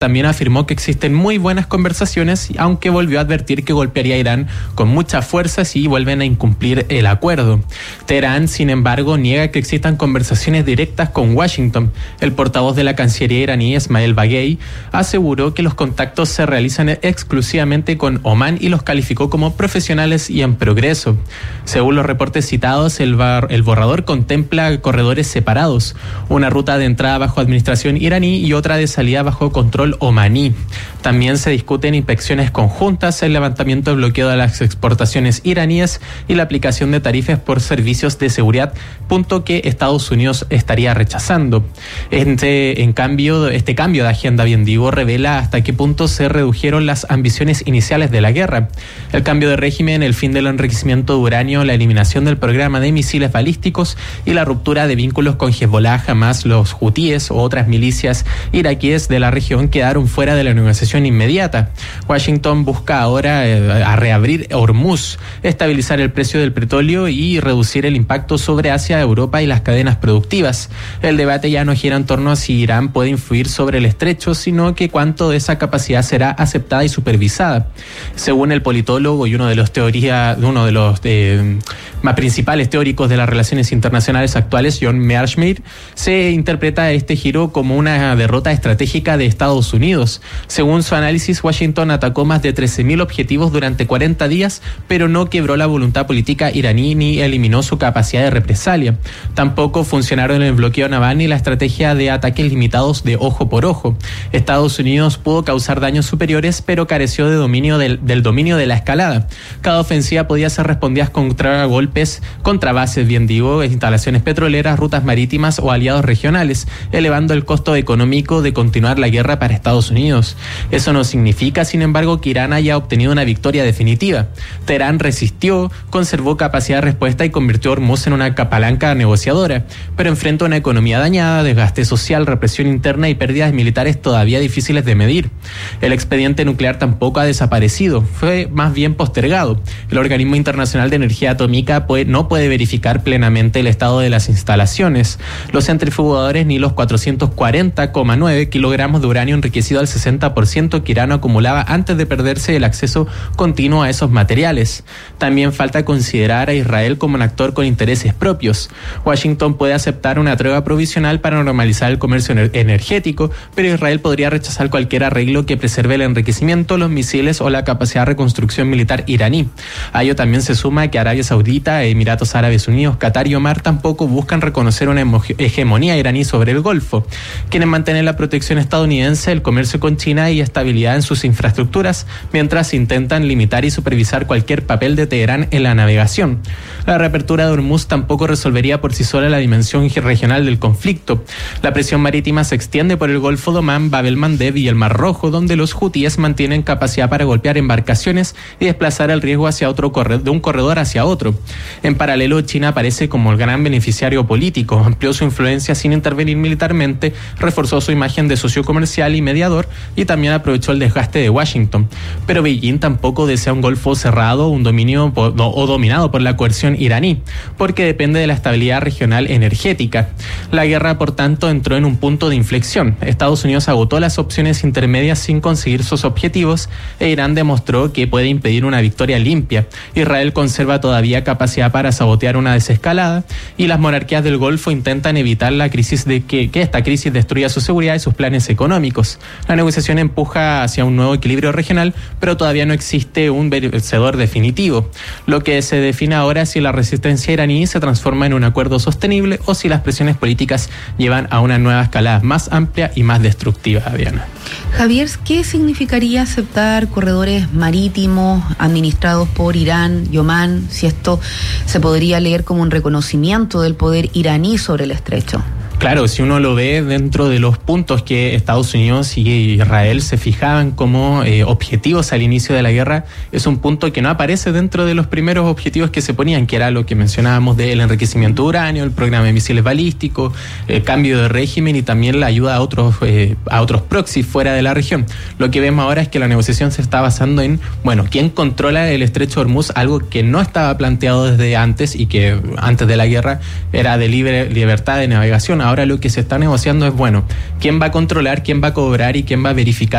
también afirmó que existen muy buenas conversaciones, aunque volvió a advertir que golpearía a Irán con mucha fuerza si vuelven a incumplir el acuerdo. Teherán, sin embargo, niega que existan conversaciones directas con Washington. El portavoz de la Cancillería iraní, Esmail Baghei, aseguró que los contactos se realizan exclusivamente con Omán y los calificó como profesionales y en progreso. Según los reportes citados, el borrador contempla corredores separados, una ruta de entrada bajo administración iraní y otra de salida bajo control omaní. También se discuten inspecciones conjuntas, el levantamiento del bloqueo de las exportaciones iraníes y la aplicación de tarifas por servicios de seguridad, punto que Estados Unidos estaría rechazando. Este cambio de agenda, bien digo, revela hasta qué punto se redujeron las ambiciones iniciales de la guerra. El cambio de régimen, el fin del enriquecimiento de uranio, la eliminación del programa de misiles balísticos y la ruptura de vínculos con Hezbollah, Hamas, los hutíes o otras milicias iraquíes de la región quedaron fuera de la negociación inmediata. Washington busca ahora a reabrir Hormuz, estabilizar el precio del petróleo y reducir el impacto sobre Asia, Europa y las cadenas productivas. El debate ya no gira en torno a si Irán puede influir sobre el estrecho, sino que cuánto de esa capacidad será aceptada y supervisada. Según el politólogo y uno de los más principales teóricos de las relaciones internacionales actuales, John Mearsheimer, se interpreta este giro como una derrota estratégica de Estados Unidos. Según su análisis, Washington atacó más de 13.000 objetivos durante 40 días, pero no quebró la voluntad política iraní ni eliminó su capacidad de represalia. Tampoco funcionaron el bloqueo naval ni la estrategia de ataques limitados de ojo por ojo. Estados Unidos pudo causar daños superiores, pero careció de dominio del dominio de la escalada. Cada ofensiva podía ser respondida contra golpes, contra bases, bien digo, instalaciones petroleras, rutas marítimas o aliados regionales, elevando el costo económico de continuar la guerra para Estados Unidos. Eso no significa, sin embargo, que Irán haya obtenido una victoria definitiva. Teherán resistió, conservó capacidad de respuesta y convirtió a Hormuz en una palanca negociadora, pero enfrenta una economía dañada, desgaste social, represión interna y pérdidas militares todavía difíciles de medir. El expediente nuclear tampoco ha desaparecido, fue más bien postergado. El Organismo Internacional de Energía Atómica no puede verificar plenamente el estado de las instalaciones, los centrifugadores ni los 440,9 kilogramos de uranio enriquecido al 60% que Irán acumulaba antes de perderse el acceso continuo a esos materiales. También falta considerar a Israel como un actor con intereses propios. Washington puede aceptar una tregua provisional para normalizar el comercio energético, pero Israel podría rechazar cualquier arreglo que preserve el enriquecimiento, los misiles o la capacidad de reconstrucción militar iraní. A ello también se suma que Arabia Saudita, Emiratos Árabes Unidos, Qatar y Omar tampoco buscan reconocer una hegemonía iraní sobre el Golfo. Quieren mantener la protección estadounidense, el comercio con China y estabilidad en sus infraestructuras, mientras intentan limitar y supervisar cualquier papel de Teherán en la navegación. La reapertura de Hormuz tampoco resolvería por sí sola la dimensión regional del conflicto. La presión marítima se extiende por el Golfo de Omán, Bab el-Mandeb y el Mar Rojo, donde los hutíes mantienen capacidad para golpear embarcaciones y desplazar el riesgo de un corredor hacia otro. En paralelo, China aparece como el gran beneficiario político, amplió su influencia sin intervenir militarmente, reforzó su imagen de socio comercial y mediador y también aprovechó el desgaste de Washington. Pero Beijing tampoco desea un Golfo cerrado, un dominio o dominado por la coerción iraní, porque depende de la estabilidad regional energética. La guerra, por tanto, entró en un punto de inflexión. Estados Unidos agotó las opciones intermedias sin conseguir sus objetivos e Irán demostró que puede impedir una victoria limpia. Israel conserva todavía capacidad para sabotear una desescalada y las monarquías del Golfo intentan evitar la crisis que esta crisis destruya su seguridad y sus planes económicos. La negociación empuja hacia un nuevo equilibrio regional, pero todavía no existe un vencedor definitivo. Lo que se define ahora es si la resistencia iraní se transforma en un acuerdo sostenible o si las presiones políticas llevan a una nueva escalada más amplia y más destructiva, Diana. Javier, ¿qué significaría aceptar corredores marítimos administrados por Irán y Omán, si esto se podría leer como un reconocimiento del poder iraní sobre el estrecho? Claro, si uno lo ve dentro de los puntos que Estados Unidos y Israel se fijaban como objetivos al inicio de la guerra, es un punto que no aparece dentro de los primeros objetivos que se ponían, que era lo que mencionábamos del enriquecimiento de uranio, el programa de misiles balísticos, el cambio de régimen y también la ayuda a otros proxies fuera de la región. Lo que vemos ahora es que la negociación se está basando en, ¿quién controla el estrecho de Hormuz? Algo que no estaba planteado desde antes y que antes de la guerra era de libertad de navegación. Ahora lo que se está negociando es, bueno, quién va a controlar, quién va a cobrar y quién va a verificar